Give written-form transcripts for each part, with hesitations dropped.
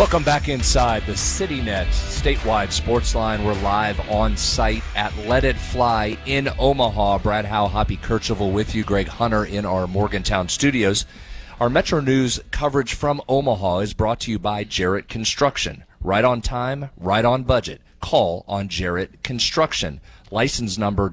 Welcome back inside the CityNet statewide sports line. We're live on site at Let It Fly in Omaha. Brad Howe, Hoppy Kercheval with you. Greg Hunter in our Morgantown studios. Our Metro News coverage from Omaha is brought to you by Jarrett Construction. Right on time, right on budget. Call on Jarrett Construction. License number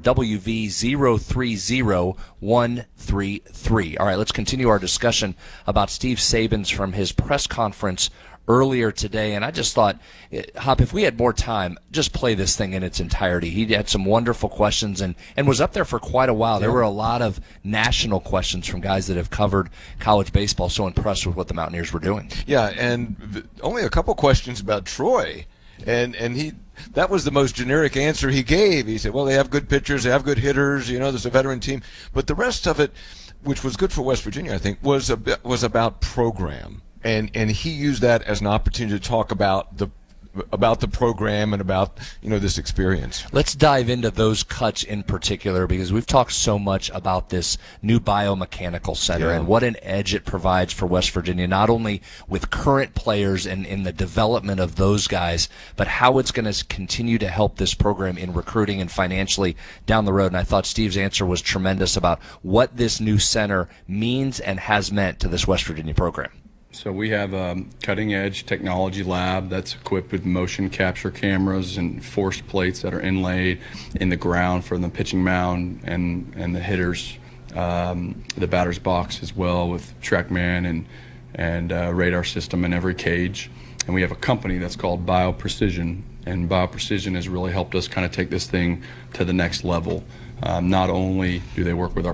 WV030133. All right, let's continue our discussion about Steve Sabins from his press conference earlier today, and I just thought, Hop, if we had more time, just play this thing in its entirety. He had some wonderful questions and was up there for quite a while. There were a lot of national questions from guys that have covered college baseball, so impressed with what the Mountaineers were doing. Yeah, and only a couple questions about Troy, and he that was the most generic answer he gave. He said, well, they have good pitchers, they have good hitters, there's a veteran team, but the rest of it, which was good for West Virginia, I think, was about program. And he used that as an opportunity to talk about the program and about this experience. Let's dive into those cuts in particular, because we've talked so much about this new biomechanical center and what an edge it provides for West Virginia, not only with current players and in the development of those guys, but how it's going to continue to help this program in recruiting and financially down the road. And I thought Steve's answer was tremendous about what this new center means and has meant to this West Virginia program. So we have a cutting-edge technology lab that's equipped with motion capture cameras and force plates that are inlaid in the ground for the pitching mound and the hitters, the batter's box as well, with TrackMan and radar system in every cage. And we have a company that's called BioPrecision, and BioPrecision has really helped us kind of take this thing to the next level. Not only do they work with our